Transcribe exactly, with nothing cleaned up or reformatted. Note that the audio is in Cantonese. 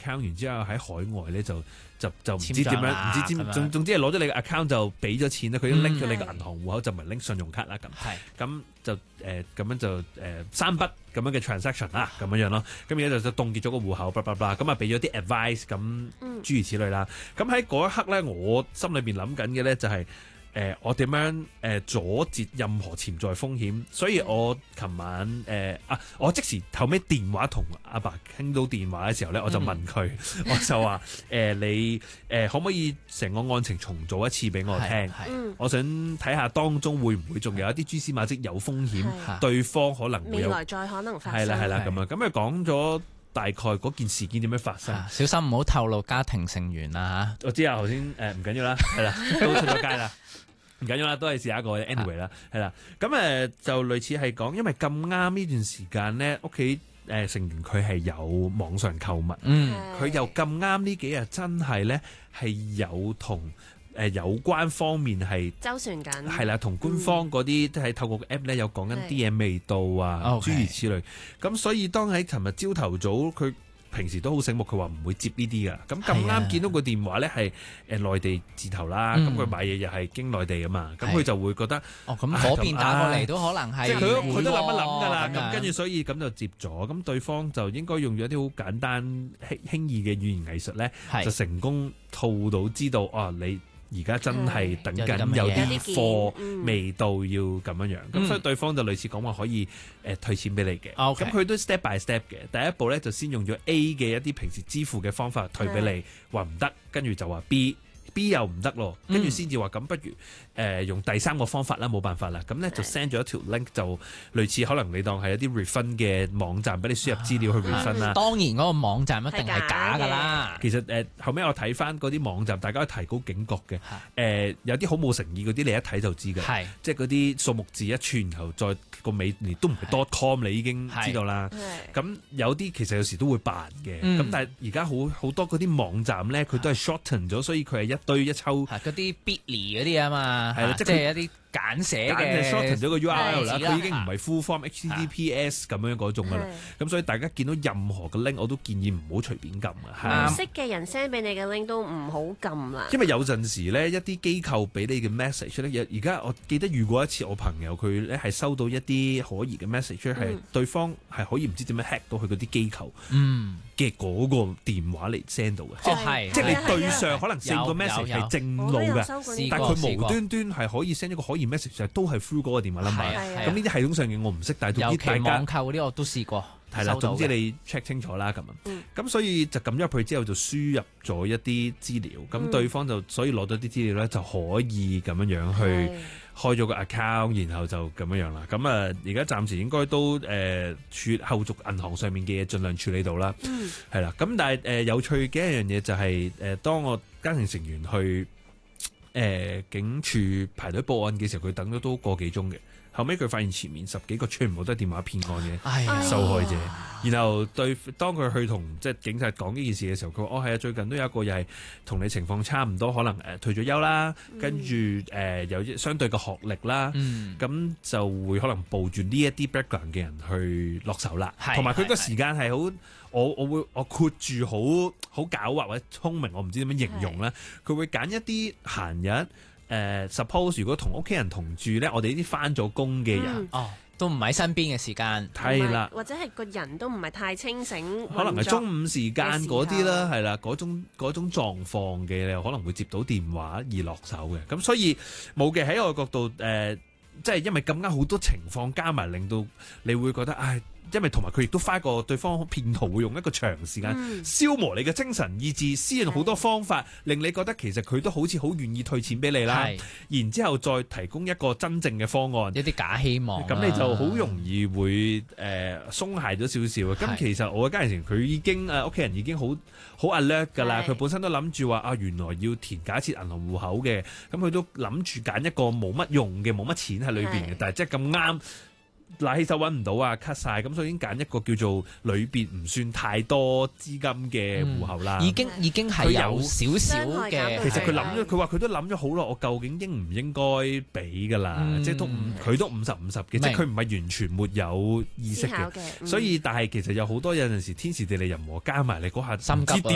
account， 然之後喺海外咧就就就唔知點樣，唔知點總總之係攞咗你個 account 就俾咗錢啦，佢已經拎咗你個銀行戶口，就唔係拎信用卡啦咁。咁就誒咁樣就誒三筆咁樣嘅 transaction 啦，咁樣樣咯。咁而家就就凍結咗個戶口，blah blah blah，咁啊俾咗啲 advice，咁諸如此類啦。咁喺嗰一刻咧，我心裏邊諗緊嘅咧就係、是。誒、呃，我點樣誒、呃、阻截任何潛在風險？所以我琴晚誒、呃、啊，我即時後尾電話同阿爸傾到電話嘅時候咧，我就問佢，嗯、我就話誒、呃、你誒、呃、可唔可以成個案情重做一次俾我聽？我想睇下當中會唔會仲有一啲蛛絲馬跡有風險，對方可能會有未來再可能發生。 係啦係啦咁樣，咁佢講咗大概嗰件事件點樣發生， 小心唔好透露家庭成員啊嚇！ 我知啊，頭先誒唔緊要啦，係啦，都出咗街啦。唔緊要啦，都係試下一個 anyway 啦，係啦。咁誒就類似係講，因為咁啱呢段時間咧，屋企誒成員佢係有網上購物，嗯，佢又咁啱呢幾日真係咧係有同誒有關方面係周旋緊， 係啦，同官方嗰啲都係透過個 app 咧有講緊啲嘢未到啊，諸如此類。咁所以當喺尋日朝頭早佢。平時都好醒目，佢話唔會接呢啲噶。咁咁啱見到個電話咧係誒內地字頭啦，咁佢買嘢又係經內地啊嘛，咁佢就會覺得哦，咁嗰邊打過嚟都可能係， 即係佢都佢都諗一諗㗎啦。咁跟住所以咁就接咗，咁對方就應該用咗啲好簡單輕輕易嘅語言藝術咧，就成功套到知道哦你。而家真係等緊有啲貨未到要咁樣樣，咁、嗯、所以對方就類似講話可以誒、呃、退錢俾你嘅，咁佢、okay. 都 step by step 嘅。第一步咧就先用咗 A 嘅一啲平時支付嘅方法退俾你，話唔得，跟住就話 B。B 又唔得咯，跟住先至話咁，不如誒、呃、用第三個方法啦，冇辦法啦，咁咧就 send 咗一條 link，就類似可能你當係一啲 refund 嘅網站，俾你輸入資料去 refund 啦。 當然嗰個網站一定係假㗎啦。 其實誒、呃、後尾我睇翻嗰啲網站，大家都提高警覺嘅。誒、呃、有啲好冇誠意嗰啲，你一睇就知㗎。即係嗰啲數目字一串，然後再個尾連都唔係 .com， 你已經知道啦。咁有啲其實有時都會扮嘅，咁、嗯、但係而家好好多嗰啲網站咧，佢都係 shorten 咗，所以佢係一堆一抽嗰啲 bitly 嗰啲啊嘛，係啦，即係一啲簡寫嘅 shorten 咗個 U R L 啦，佢已經唔係 full form H T T P S 咁樣嗰種噶啦。咁所以大家見到任何嘅 link，我都建議唔好隨便撳啊。 唔識嘅人 send 俾你嘅 link 都唔好撳啦。 因為有陣時咧，一啲機構俾你嘅 message 咧，而家我記得遇過一次，我朋友佢咧係收到一啲可疑嘅 message，係、嗯、對方係可以唔知點樣 hack 到佢嗰啲機構。嗯。嘅嗰個電話嚟 send 到嘅，即係即係你對上可能四個 message 係正路嘅，但係佢無端端係可以 send 一個可疑 message，都係 through 嗰個電話 number。咁呢啲系統上嘅我唔識，但係總之大家網購嗰啲我都試過， 係啦，總之你 check 清楚啦咁啊。咁、嗯、所以就撳咗入去之後就輸入咗一啲資料，咁、嗯、對方就所以攞到啲資料咧就可以咁樣樣去開咗個 account， 然後就咁樣樣啦。咁啊，而家暫時應該都誒、呃、處後續銀行上面嘅嘢盡量處理到啦。係、嗯、啦，咁但係誒、呃、有趣嘅一樣嘢就係、是、誒、呃、當我家庭成員去誒、呃、警署排隊報案嘅時候，佢等咗都個幾鐘嘅。後尾佢發現前面十幾個全部都係電話騙案嘅受害者，哎、然後對當佢去同即係警察講呢件事嘅時候，佢話：哦係啊，最近都有一個又係同你情況差唔多，可能誒、呃、退咗休啦，嗯、跟住誒、呃、有相對嘅學歷啦，咁、嗯、就會可能報住呢一啲 background 嘅人去落手啦。同埋佢個時間係好，我我會我括住好好狡猾或者聰明，我唔知點樣形容啦。佢會揀一啲閒日。誒、uh, suppose 如果同屋企人同住咧，我哋呢啲返咗工嘅人， 嗯、哦，都唔喺身邊嘅時間， 係啦， 或者係個人都唔係太清醒， 可能係中午時間嗰啲啦，係啦，嗰種嗰種狀況嘅，你可能會接到電話而落手嘅，咁所以冇嘅喺我角度誒、呃，即係因為咁啱好多情況加埋，令到你會覺得唉。因為同埋佢亦都花過對方騙徒會用一個長時間、嗯、消磨你嘅精神意志，施用好多方法令你覺得其實佢都好似好願意退錢俾你啦，然之後再提供一個真正嘅方案， 一啲假希望， 咁你就好容易會誒、呃、鬆懈咗少少。咁其實我嘅家人佢已經誒屋企人已經好好 alert 㗎啦，佢本身都諗住話啊原來要填假設銀行戶口嘅，咁佢都諗住揀一個冇乜用嘅冇乜錢喺裏邊嘅，但係即係咁啱。拿起手揾唔到啊 cut 晒，咁所以已經揀一個叫做裏邊唔算太多資金嘅戶口啦、 嗯。已經已經係有少少嘅。 其實佢諗咗，佢話佢都諗咗好耐，我究竟應唔應該俾噶啦？即係都佢都五十五十嘅，即係佢唔係完全沒有意識嘅。嗯、所以但係其實有好多有陣時天時地利人和加埋你嗰下，唔知點